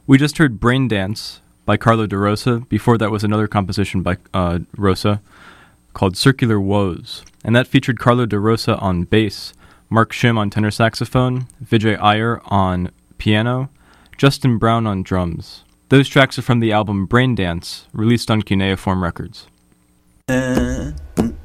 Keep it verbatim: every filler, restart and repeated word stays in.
We just heard Brain Dance by Carlo DeRosa. Before that was another composition by uh, Rosa called Circular Woes. And that featured Carlo DeRosa on bass, Mark Shim on tenor saxophone, Vijay Iyer on piano, Justin Brown on drums. Those tracks are from the album Brain Dance, released on Cuneiform Records. Uh, mm.